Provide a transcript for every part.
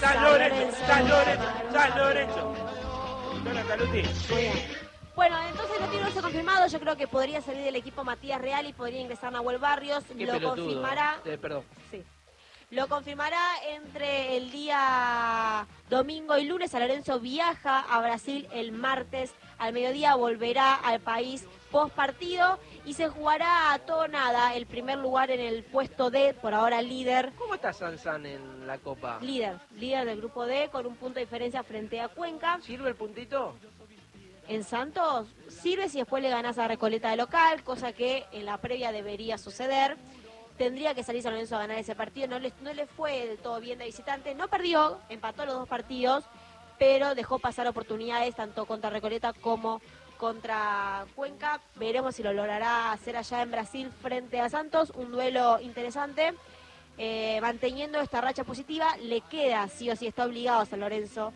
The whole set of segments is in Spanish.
San Lorenzo. Dona Caluti. Bueno, entonces lo tiene confirmado. Yo creo que podría salir del equipo Matías Real y podría ingresar Nahuel Barrios. Lo confirmará. Perdón. Sí. Lo confirmará entre el día domingo y lunes. San Lorenzo viaja a Brasil el martes al mediodía, volverá al país post partido y se jugará a todo nada el primer lugar en el puesto D, por ahora líder. ¿Cómo está San en la Copa? Líder del grupo D con un punto de diferencia frente a Cuenca. ¿Sirve el puntito? En Santos sirve si después le ganás a Recoleta de local, cosa que en la previa debería suceder. Tendría que salir San Lorenzo a ganar ese partido, no le fue del todo bien de visitante, no perdió, empató los dos partidos, pero dejó pasar oportunidades tanto contra Recoleta como contra Cuenca. Veremos si lo logrará hacer allá en Brasil frente a Santos, un duelo interesante. Manteniendo esta racha positiva, le queda sí o sí, está obligado a San Lorenzo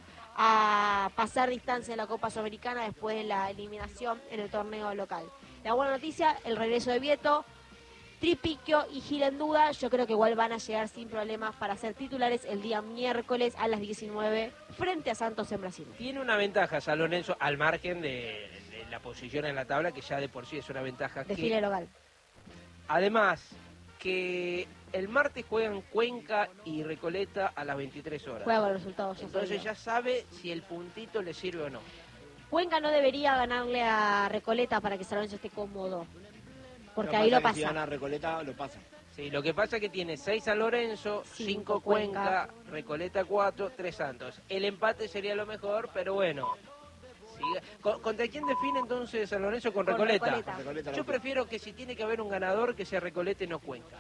a pasar distancia en la Copa Sudamericana después de la eliminación en el torneo local. La buena noticia, el regreso de Vieto, Tripiquio y Gil en duda, yo creo que igual van a llegar sin problemas para ser titulares el día miércoles a las 19 frente a Santos en Brasil. Tiene una ventaja San Lorenzo al margen de la posición en la tabla, que ya de por sí es una ventaja. Desfile local. Además, que el martes juegan Cuenca y Recoleta a las 23 horas. Juega con los resultados. Entonces ya sabe si el puntito le sirve o no. Cuenca no debería ganarle a Recoleta para que San Lorenzo esté cómodo. Porque ahí lo pasa. Si gana Recoleta, lo pasa. Sí, lo que pasa es que tiene 6 San Lorenzo, 5 Cuenca, Recoleta 4, 3 Santos. El empate sería lo mejor, pero bueno. ¿Contra quién define entonces San Lorenzo? Con Recoleta. Yo prefiero que si tiene que haber un ganador, que sea Recoleta y no Cuenca.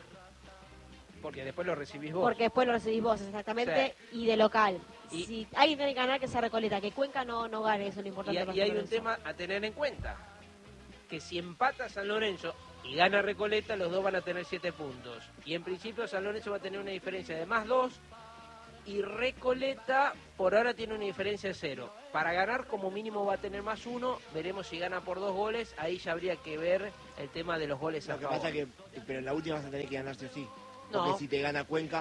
Porque después lo recibís vos. Porque después lo recibís vos, exactamente, sí. Y de local. Y si alguien tiene que ganar, que sea Recoleta. Que Cuenca no gane, eso es lo importante. Y hay un tema a tener en cuenta. Que si empata San Lorenzo y gana Recoleta, los dos van a tener 7 puntos. Y en principio San Lorenzo va a tener una diferencia de más 2 y Recoleta por ahora tiene una diferencia de 0. Para ganar como mínimo va a tener más 1, veremos si gana por 2 goles, ahí ya habría que ver el tema de los goles a favor. Lo que pasa es que, pero en la última vas a tener que ganarse así. Porque si te gana Cuenca,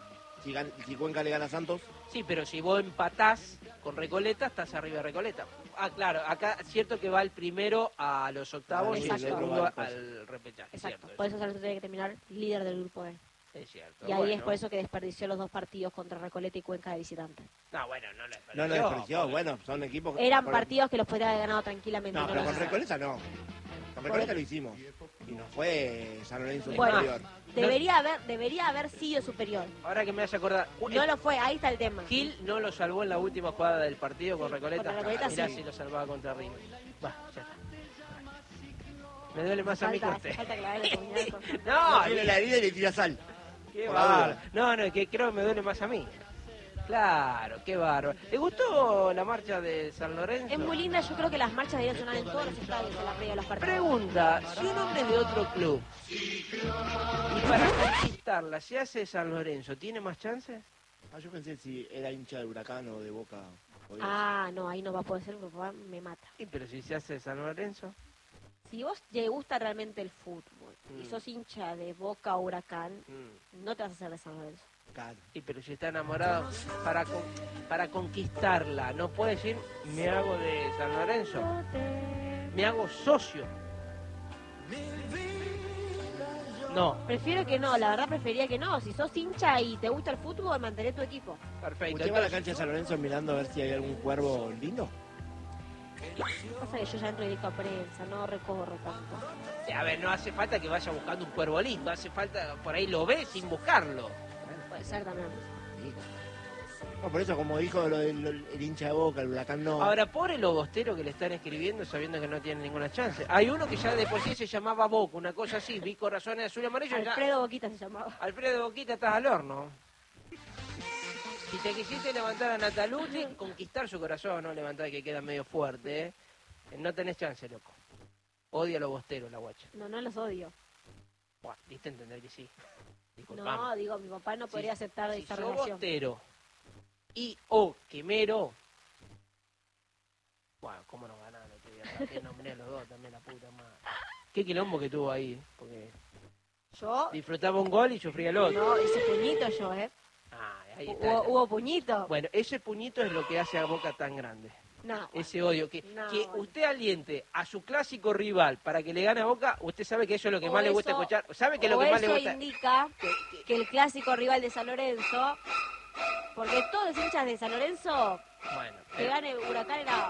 si Cuenca le gana a Santos... Sí, pero si vos empatás con Recoleta, estás arriba de Recoleta. Ah, claro, acá es cierto que va el primero a los octavos y el segundo al repechaje. Exacto, por eso San Lorenzo tiene que terminar líder del grupo D. Es cierto. Y ahí es por eso que desperdició los 2 partidos contra Recoleta y Cuenca de visitante. No, bueno, no lo desperdició. No lo desperdició, bueno, son equipos... Eran partidos que los podría haber ganado tranquilamente. No, pero con Recoleta no. Con Recoleta lo hicimos. Y no fue San Lorenzo superior. Debería haber sido superior. Ahora que me hace acordar... No lo fue, ahí está el tema. Gil no lo salvó en la última jugada del partido con Recoleta. Contra Recoleta, mirá sí. si lo salvaba contra River. Va, ya está. Me duele más a mí que a usted. No, tiene la herida y le tira sal. Qué bárbaro. No, es que creo que me duele más a mí. Claro, qué bárbaro. ¿Te gustó la marcha de San Lorenzo? Es muy linda, yo creo que las marchas deberían sonar en todos los estadios en la previa de los partidos. Pregunta, si un hombre es de otro club y para conquistarla se hace San Lorenzo, ¿tiene más chances? Yo pensé si era hincha de Huracán o de Boca. No, ahí no va a poder ser, mi papá me mata. Sí, pero si se hace San Lorenzo... Si vos te gusta realmente el fútbol y sos hincha de Boca o Huracán, no te vas a hacer de San Lorenzo. Claro. Sí, pero si está enamorado, para conquistarla, no puede decir, me hago de San Lorenzo, me hago socio. No. Prefiero que no, la verdad preferiría que no. Si sos hincha y te gusta el fútbol, mantené tu equipo. Perfecto. ¿Usted va a la cancha de San Lorenzo mirando a ver si hay algún cuervo lindo? Pasa que yo ya entro directo a prensa, no recorro tanto. A ver, no hace falta que vaya buscando un cuervo lindo, hace falta, por ahí lo ve sin buscarlo. Puede ser también. No, por eso, como dijo el hincha de Boca, el Huracán no. Ahora, pobre Lobostero que le están escribiendo sabiendo que no tiene ninguna chance. Hay uno que ya de por sí se llamaba Boca, una cosa así, vi corazones azul y amarillo. Alfredo Boquita se llamaba. Alfredo Boquita, estás al horno. Si te quisiste levantar a Natalucci, conquistar su corazón, no levantar que queda medio fuerte, no tenés chance, loco. Odia a Lobostero, la guacha. No los odio. Buah, diste a entender que sí. Disculpame. No, digo, mi papá no podría aceptar esta relación. Si Bostero y o Quemero, bueno, cómo no ganaron, te nombré a los dos también, la puta madre. Qué quilombo que tuvo ahí, porque yo disfrutaba un gol y sufría el otro. No, ese puñito yo, ahí está. ¿Hubo puñito? Bueno, ese puñito es lo que hace a Boca tan grande. No. Ese odio. Que bueno. usted aliente a su clásico rival para que le gane a Boca, usted sabe que eso es lo que más le gusta escuchar. ¿Sabe que lo que más le gusta? Indica que el clásico rival de San Lorenzo, porque todos los hinchas de San Lorenzo, Bueno, que gane Huracán era...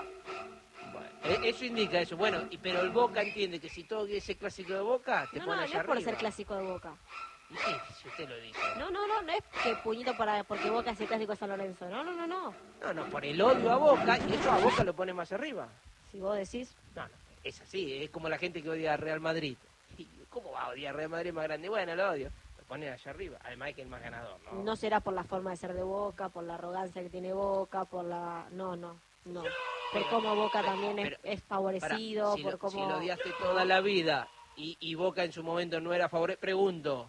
Bueno, eso indica eso. Bueno, pero el Boca entiende que si todo ese clásico de Boca, te pone allá no es por arriba. ser clásico de Boca. ¿Y qué? Si usted lo dice. No es que puñito porque Boca es el clásico de San Lorenzo. No. No, por el odio a Boca, y eso a Boca lo pone más arriba. Si vos decís... No, es así, es como la gente que odia a Real Madrid. ¿Y cómo va a odiar a Real Madrid más grande? Bueno, lo odio. Lo pone allá arriba, además es que es el más ganador, ¿no? No será por la forma de ser de Boca, por la arrogancia que tiene Boca, por la... No. Por cómo Boca también es favorecido, por cómo... Si lo odiaste toda la vida y Boca en su momento no era favorecido, pregunto,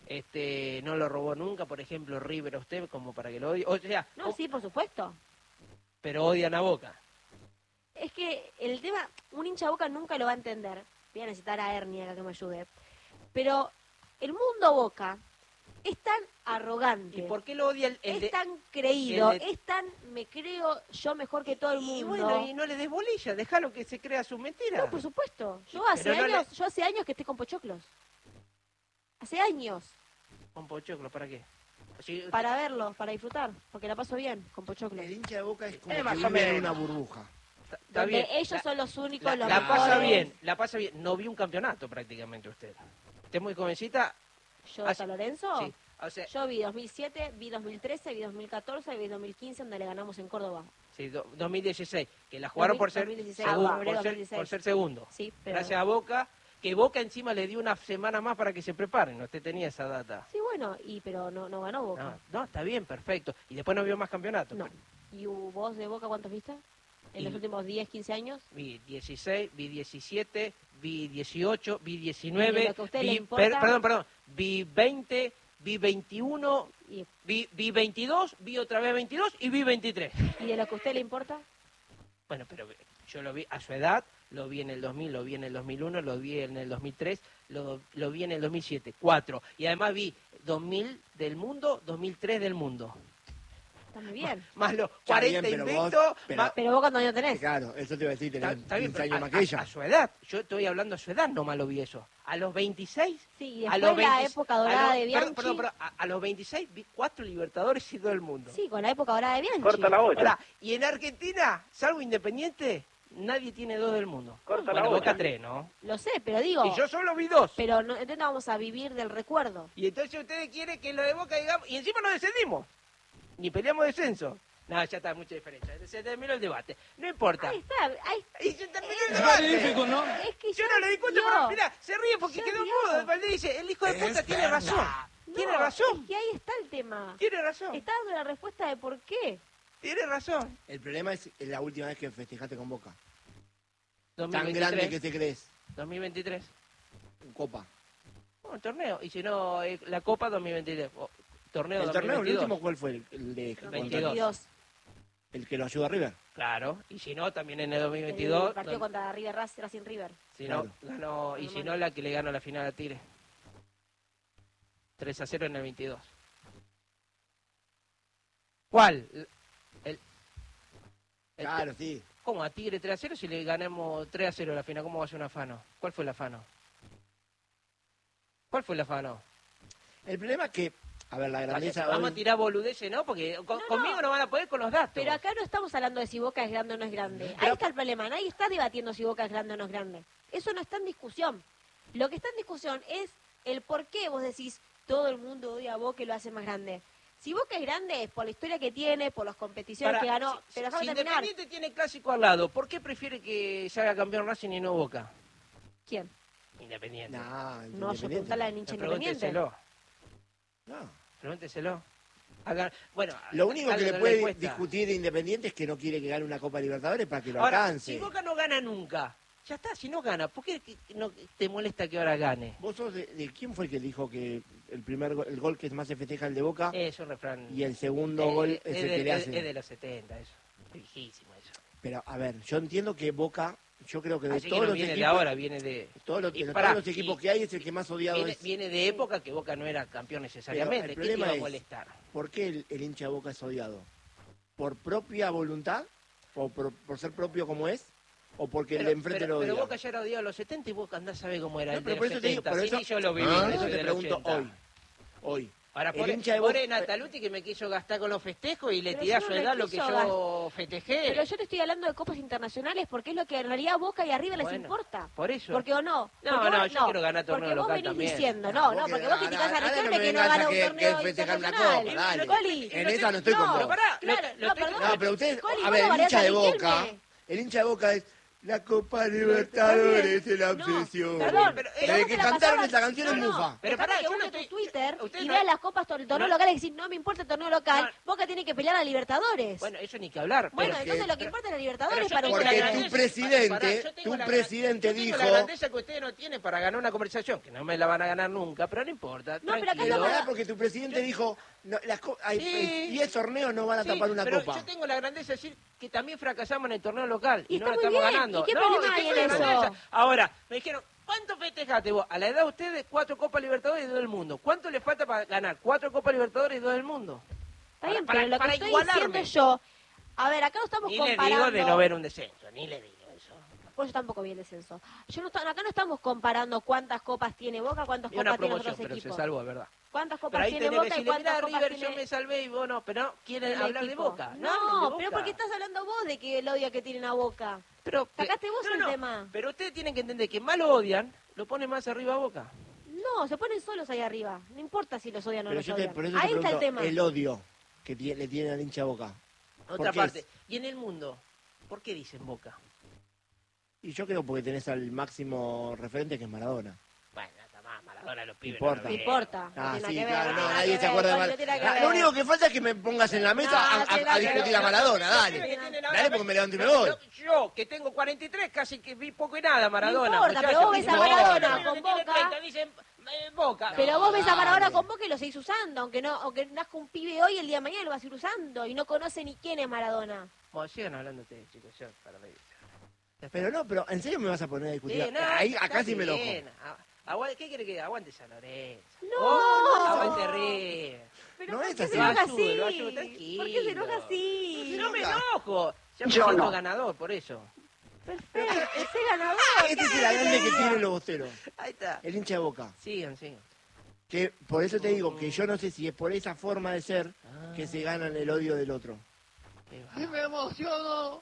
¿no lo robó nunca, por ejemplo, River a usted, como para que lo odie? O sea, No, sí, por supuesto. Pero odian a Boca. Es que el tema, un hincha de Boca nunca lo va a entender. Voy a necesitar a Ernie acá que me ayude. Pero el mundo Boca es tan arrogante. ¿Y por qué lo odia es tan creído, es tan me creo yo mejor que todo el mundo. Y bueno, y no le des bolilla, déjalo que se crea su mentira. No, por supuesto. Yo hace años que estoy con pochoclos. Hace años. ¿Con pochoclos para qué? Para verlos, para disfrutar, porque la paso bien con pochoclos. El hincha de Boca es como más que o vive en menos. una burbuja. Está bien. Ellos son los únicos, los la pasa mejores. bien, la pasa bien. No vi un campeonato prácticamente usted. ¿Usted es muy jovencita? ¿Yo de San Lorenzo? Sí. O sea, yo vi 2007, vi 2013, vi 2014, vi 2015, donde le ganamos en Córdoba. Sí, 2016, que la jugaron por ser 2016, por ser segundo. Sí, pero... Gracias a Boca, que Boca encima le dio una semana más para que se preparen. Usted tenía esa data. Sí, bueno, pero no ganó Boca. No, está bien, perfecto. Y después no vio más campeonatos. No. ¿Y vos de Boca cuántos viste? ¿En los últimos 10, 15 años? Vi 16, vi 17, vi 18, vi 19, lo que a usted le importa... perdón, vi 20, vi 21, vi 22, vi otra vez 22 y vi 23. ¿Y de lo que a usted le importa? Bueno, pero yo lo vi a su edad, lo vi en el 2000, lo vi en el 2001, lo vi en el 2003, lo vi en el 2007, 4. Y además vi 2000 del mundo, 2003 del mundo. Está muy bien. Más los 40 inventos. Pero vos cuántos años tenés. Claro, eso te iba a decir, tenés Está bien, 15 años más a que ella. A su edad, yo estoy hablando a su edad, nomás lo vi eso. A los 26. Sí, y después la época dorada de Bianchi. Perdón, a los 26 vi 4 Libertadores y todo el mundo. Sí, con la época dorada de Bianchi. Corta la olla. Y en Argentina, salvo Independiente, nadie tiene 2 del mundo. Corta bueno, la olla. Boca 3, ¿no? Lo sé, pero digo... Y yo solo vi 2. Pero no, entonces no vamos a vivir del recuerdo. Y entonces ustedes quieren que lo de Boca digamos... Y encima no descendimos. Ni peleamos descenso. No, ya está, mucha diferencia. Se terminó el debate. No importa. Ahí está. Y se terminó el debate. Magnífico, ¿no? Es que Yo no le di cuenta, pero mirá, se ríe porque Ya quedó vio. mudo. Valdés dice, el hijo de puta tiene razón. Tiene razón. Es que ahí está el tema. Tiene razón. Está dando la respuesta de por qué. Tiene razón. El problema es la última vez que festejaste con Boca. 2023. Tan grande que te crees. 2023. Copa. Un torneo. Y si no, la Copa 2023. Torneo ¿El 2022. torneo, el último, cuál fue? El de 22. El que lo ayuda a River. Claro. Y si no, también en el 2022. El partido contra River Racing River. Si no, Claro. ganó. Y si no, la que le ganó la final a Tigre. 3-0 en el 22. ¿Cuál? Claro, sí. ¿Cómo? ¿A Tigre 3-0 si le ganamos 3-0 la final? ¿Cómo va a ser un afano? ¿Cuál fue el afano? ¿Cuál fue el afano? El problema es que, a ver, la grandeza... Vamos a tirar boludeces, ¿no? Porque conmigo no van a poder con los datos. Pero acá no estamos hablando de si Boca es grande o no es grande. Ahí está el problema. Nadie está debatiendo si Boca es grande o no es grande. Eso no está en discusión. Lo que está en discusión es el por qué vos decís todo el mundo odia a Boca y lo hace más grande. Si Boca es grande es por la historia que tiene, por las competiciones que ganó. Pero déjame si terminar. Independiente tiene clásico al lado, ¿por qué prefiere que se haga campeón Racing y no Boca? ¿Quién? Independiente. No, yo preguntale al hincha independiente. Pregúnteselo. Bueno, lo único que le la puede encuesta. discutir de Independiente es que no quiere que gane una Copa Libertadores para que lo Ahora, alcance. si Boca no gana nunca, ya está, si no gana, ¿por qué no te molesta que ahora gane? ¿Vos sos de quién fue el que dijo que el gol que más se festeja es el de Boca Es un refrán. y el segundo gol es el que le hace? Es de los 70, eso. Es viejísimo eso. Pero, a ver, yo entiendo que Boca Yo creo que de Así que todos no los viene equipos, de ahora, viene de... todos los equipos y que hay es el que más odiado viene, es. viene de época que Boca no era campeón necesariamente. El ¿Qué te iba problema a es, molestar? ¿por qué el hincha de Boca es odiado? ¿Por propia voluntad? ¿O por ser propio como es? ¿O porque el de enfrente lo odia? Pero Boca ya era odiado a los 70 y Boca andás a saber cómo era No, el pero de por los eso te digo, 70. por Sí, eso, ni yo lo viví. por eso desde te el pregunto 80. hoy. Ahora, El hincha de Boca- pobre Nataluti que me quiso gastar con los festejos y le Pero tiré a yo su no le edad lo que quiso yo festejé. Pero yo te estoy hablando de copas internacionales porque es lo que en realidad a Boca y a River les Bueno, importa. por eso. Porque o no. No, Porque no, vos- yo quiero ganar torneo porque vos local venís también. diciendo, No, porque vos ahora criticás a no Riquelme me que no vengas gana a un que torneo festejar una internacional. copa, dale. Coli. En esa no estoy con vos. Pero pará, Claro, no, perdón. No, pero ustedes, Coli, a vos ver, lo el bardeás hincha a de Riquelme. Boca, el hincha de Boca es la Copa Libertadores, es la obsesión. Perdón, pero Desde vos que te la cantaron pasabas- esa canción es no, mufa. Pero dejame pará, que yo no busque tu estoy- Twitter ustedes y no- veas las copas del torneo no- local y decir, no me importa el torneo local, No. Boca tiene que pelear a Libertadores. Bueno, eso ni que hablar. Bueno, pero- entonces lo que importa es la Libertadores pero yo para tengo un la Porque jugador. tu grandeza- presidente, pará, yo tengo tu la presidente yo tengo dijo- la grandeza que ustedes no tienen para ganar una conversación, que no me la van a ganar nunca, pero no importa. No, pero acá tranquilo. Pero estamos- pará, porque tu presidente dijo, no, hay Sí. 10 torneos no van a Sí, tapar una pero copa. yo tengo la grandeza de decir que también fracasamos en el torneo local y, Y no está lo muy estamos bien. ganando. ¿Y qué No, problema es que hay esa en es la eso? grandeza. Ahora, me dijeron, ¿cuánto festejaste vos? A la edad de ustedes, 4 Copas Libertadores y 2 del mundo. ¿Cuánto le falta para ganar 4 Copas Libertadores y 2 del mundo? Está bien, Para- pero lo que para estoy igualarme. diciendo yo, a ver, acá no estamos Ni le comparando. digo de no ver un descenso, ni le digo eso. Pues yo tampoco vi el descenso. Acá no estamos comparando cuántas copas tiene Boca, cuántas Y una copas tienen promoción, otros pero se equipos. salvó, es verdad. ¿Cuántas Pero copas ahí tiene tenés que Boca y decirle, cuántas mira, copas River, tiene yo me salvé y vos no, pero no quieren el hablar de equipo? Boca. hablen de No, Boca. pero porque estás hablando vos de que el odio que tienen a Boca. Pero, Sacaste vos el tema. Pero ustedes tienen que entender que más lo odian, lo ponen más arriba a Boca. No, se ponen solos ahí arriba. No importa si los odian o no Pero los yo odian. por eso Ahí te está el pregunto, tema. el odio que le tiene al hincha Boca. Otra qué parte. es? Y en el mundo, ¿por qué dicen Boca? Y yo creo porque tenés al máximo referente que es Maradona. Bueno, está más, Maradona los pibes. Importa. no No lo ven. importa. Ah, tiene sí, que ver, claro, no no, tiene nadie que se ver, acuerda de no Maradona. tiene que Lo ver. único que falta es que me pongas en la mesa No, a tiene que discutir a ver. Maradona, Los dale. pibes que tienen Dale ahora- porque me levanto y me voy. Yo, que tengo 43, casi que vi poco y nada Maradona. No importa, pero vos ves a muchachos. Maradona Los pibes con que tienen Boca. 30 dicen Boca. Pero vos ves a dale. Maradona con Boca y lo seguís usando, aunque nazca un pibe hoy, el día de mañana lo vas a ir usando y no conoce ni quién es Maradona. Bueno, sigan hablando ustedes, chicos, yo para reír. Pero no, pero ¿en serio me vas a poner a discutir? Sí, no, Ahí, está acá sí me bien. enojo. ¿Qué quiere que aguante San Lorenzo? No. Aguante River. Pero No ¿por es qué así. se enoja Lo así? ayudo, lo ayudo, tranquilo. ¿Por qué se enoja así? No me enojo. Ya me Yo siento no. ganador, por eso. Perfecto, ese ganador. Este es el agrande que tienen los bosteros. Ahí está. El hincha de Boca. Sigan. Que por eso te digo que yo no sé si es por esa forma de ser que se ganan el odio del otro. Qué ¡Y me emociono!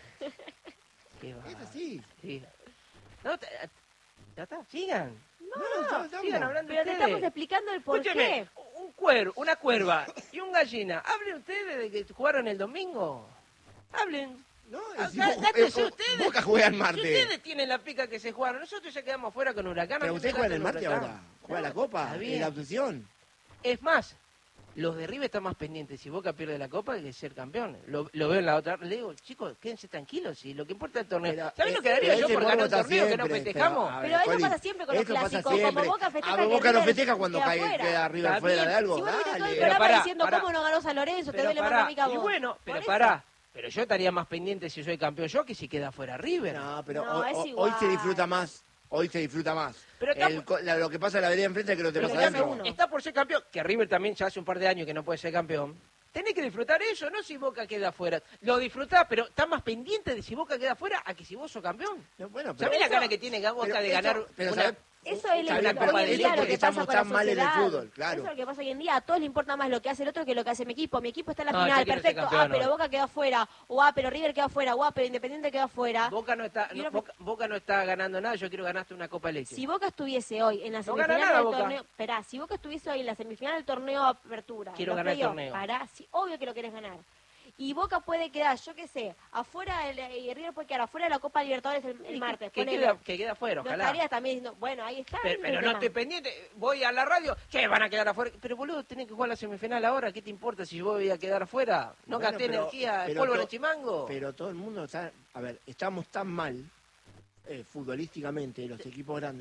Qué va. Es así. Sí. No, ya está, sigan. No, Sigan hablando Pero te ustedes. estamos explicando el por Escúcheme, qué. una cuerva y un gallina. Hablen ustedes de que jugaron el domingo. Hablen. No, Dátese ustedes. Boca juega el Si martes. ustedes tienen la pica que se jugaron, nosotros ya quedamos fuera con Huracán. Pero a mí ustedes me juegan el encanta martes Huracán. ahora. Juega la Está copa, bien. la obsesión. Es más, los de River están más pendientes si Boca pierde la copa que ser campeón. Lo veo en la otra. Le digo, chicos, quédense tranquilos. Si lo que importa es el torneo. Pero, ¿Saben lo que daría pero yo ese por ganar morbo un está torneo que no siempre, festejamos? a ver, Pero eso Coli, pasa siempre con los eso pasa clásicos. Como siempre. Boca festeja A que Boca no River festeja cuando queda cae, fuera. queda River Está fuera bien. de algo. Si vos viniste todo el Dale. Pero programa pará, diciendo pará. cómo no ganó San Lorenzo, te Pero duele más pará, la mica a y vos. bueno, Por pero eso. pará. Pero yo estaría más pendiente si soy campeón yo que si queda fuera River. No, pero No, es hoy igual. se disfruta más. Hoy se disfruta más. Pero está- Lo que pasa en la vereda enfrente es que no te Pero pasa escuchame adentro. uno. está por ser campeón, que River también ya hace un par de años que no puede ser campeón. Tenés que disfrutar eso, no si Boca queda afuera. Lo disfrutás, pero está más pendiente de si Boca queda afuera a que si vos sos campeón. No, bueno, ¿Sabés la eso- gana que tiene Boca pero de eso- ganar pero una... ¿sabés? Eso es Una lo Copa hoy de en Liga día lo porque que pasa estamos con la tan mal en el sociedad. fútbol, claro. Eso es lo que pasa hoy en día. A todos les importa más lo que hace el otro que lo que hace mi equipo. Mi equipo está en la No, yo final, quiero ser perfecto. campeón Pero hoy. Boca queda afuera. Pero River queda afuera. Pero Independiente queda afuera. Boca no está, Y no- Boca no está ganando nada, yo quiero ganarte una Copa de Leche. Si Boca estuviese hoy en la No semifinal gana nada, del Boca. torneo, esperá, si Boca estuviese hoy en la semifinal del torneo de apertura, Quiero los ganar el playoffs, torneo. pará, sí, obvio que lo querés ganar. Y Boca puede quedar, yo qué sé, afuera, y River puede quedar afuera de la Copa Libertadores el martes. que ponele. queda fuera, No ojalá. estarías también diciendo, bueno, ahí está. Pero, ese es el no tema. estoy pendiente, voy a la radio, che, van a quedar afuera. Pero boludo, tenés que jugar la semifinal ahora, ¿qué te importa si yo voy a quedar afuera? No Bueno, gasté pero- energía, pero polvo en to- el chimango. Pero todo el mundo está... A ver, estamos tan mal futbolísticamente, los equipos grandes,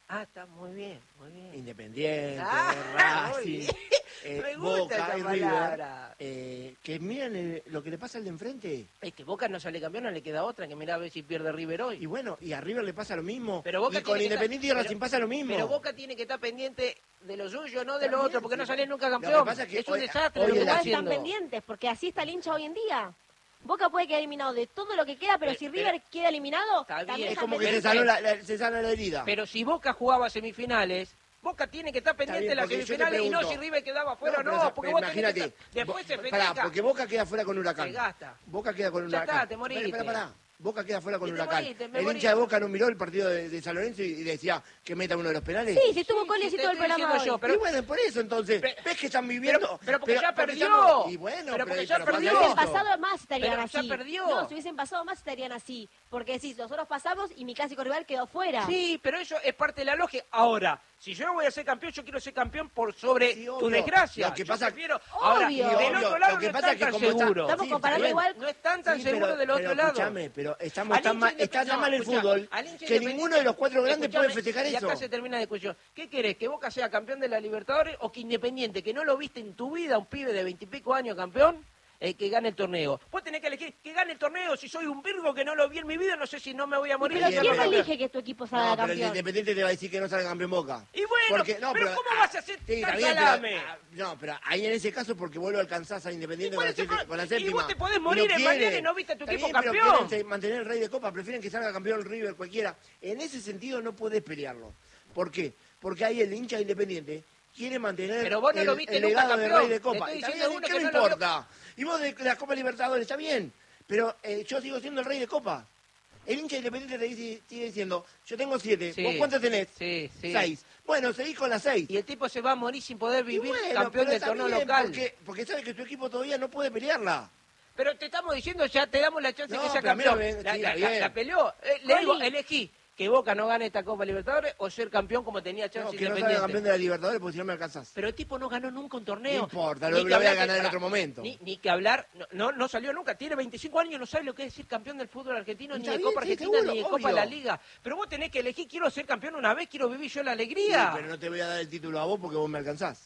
Ah, está muy bien, muy bien. Independiente, Ah, muy Racing, bien. Me gusta Boca esa y River, palabra. que miran lo que le pasa al de enfrente. Es que Boca no sale campeón, no le queda otra que mirá a ver si pierde River hoy. Y bueno, y a River le pasa lo mismo. Pero Boca y con tiene que Independiente estar- y Racing pasa lo mismo. Pero Boca tiene que estar pendiente de lo suyo, no de Está lo bien, otro, porque sí, no sale bueno. nunca Lo que campeón. pasa es que Es un hoy- desastre hoy lo que en está la- Igual están haciendo. pendientes, porque así está el hincha hoy en día. Boca puede quedar eliminado de todo lo que queda, pero si Pero- River queda eliminado, Está bien. también Es están como que se pendientes. sanó se sana la herida. Pero si Boca jugaba semifinales, Boca tiene que estar pendiente bien, de las porque yo te semifinales y no pregunto. si River quedaba afuera o pero no, porque vos tenés que imagínate. estar- después se Pará, festeja. porque Boca queda fuera con Huracán. Se gasta. Boca queda con Ya Huracán. está, te moriste. Pará. Boca queda fuera con Te Huracán. moriste, me El moriste. hincha de Boca no miró el partido de San Lorenzo y decía que meta uno de los penales. Sí, si estuvo con sí, él y te todo el estoy programa diciendo hoy. yo, pero- Y bueno, por eso entonces, Pe- ves que están viviendo. pero porque ya perdió. estamos- y bueno, Pero porque ya pasa perdió. Si hubiesen esto. pasado más estarían Pero ya así. perdió. No, si hubiesen pasado más estarían así. Porque decís, nosotros pasamos y mi clásico rival quedó fuera. Sí, pero eso es parte de la lógica. Ahora, si yo voy a ser campeón, yo quiero ser campeón por sobre Sí, tu obvio. desgracia. Lo que Yo pasa- prefiero- Ahora, Obvio. del Obvio, otro lado lo que no pasa están es que tan como está- seguros. Estamos Sí, comparando está bien. igual. No están tan Sí, seguros del otro lado. Escúchame, pero estamos Al tan hincha mal, está tan mal el escuchá, fútbol al hincha que independiente- ninguno de los cuatro grandes escuchame, puede festejar y eso. acá se termina la discusión. ¿Qué querés? ¿Que Boca sea campeón de la Libertadores o que Independiente, que no lo viste en tu vida, un pibe de 20 y pico años campeón, que gane el torneo? Vos tenés que elegir que gane el torneo. Si soy un virgo que no lo vi en mi vida, no sé si no me voy a morir. Pero Bien, ¿quién pero- elige que tu equipo salga No, pero el campeón? Independiente te va a decir que no salga campeón Boca. Y bueno, Porque- no, pero ¿cómo vas a hacer sí, está tan bien, salame? no, pero ahí en ese caso porque vos lo alcanzás a Independiente Y con la, por eso, con la y séptima. vos te podés Y morir no en mañana quiere. y no viste a tu Está equipo bien, pero campeón. quieren mantener el rey de copa, prefieren que salga campeón River cualquiera. En ese sentido no podés pelearlo. ¿Por qué? Porque ahí el hincha Independiente quiere mantener Pero vos no lo el viste legado nunca de campeón. rey de Te copa. estoy Está diciendo bien, uno ¿qué que me no lo vio. importa? Y vos de la Copa Libertadores, está bien. Pero yo sigo siendo el rey de copa. El hincha Independiente te sigue diciendo, yo tengo 7, Sí. ¿vos cuántos tenés? Sí, sí. 6. Bueno, seguís con las 6. Y el tipo se va a morir sin poder Y vivir bueno, campeón pero del está torneo bien, local. Porque sabe que tu equipo todavía no puede pelearla. Pero te estamos diciendo, ya te damos la chance No, que sea pero a mí campeón. no me- La, sí, la- está la- bien. la peleó. Le digo, Coli. elegí que Boca no gane esta Copa Libertadores o ser campeón como tenía chance No, que no salga Independiente. campeón de la Libertadores porque si no me alcanzás. Pero el tipo no ganó nunca un No torneo. importa, Ni lo que voy a hablar ganar en pará, otro momento. Ni que hablar, no salió nunca. Tiene 25 años, no sabe lo que es ser campeón del fútbol argentino, ni Está de bien, Copa sí, Argentina, seguro, ni de Copa obvio. de la Liga. Pero vos tenés que elegir, quiero ser campeón una vez, quiero vivir yo la Sí, alegría. pero no te voy a dar el título a vos porque vos me alcanzás.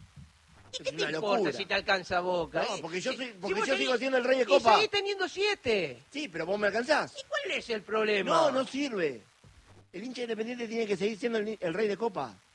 ¿Y Es qué te una importa locura. si te alcanza Boca? No, porque yo vos sigo siendo el rey de Y copa. seguís teniendo 7. Sí, pero vos me alcanzás. ¿Y cuál es el problema? No, no sirve. El hincha Independiente tiene que seguir siendo el rey de copa.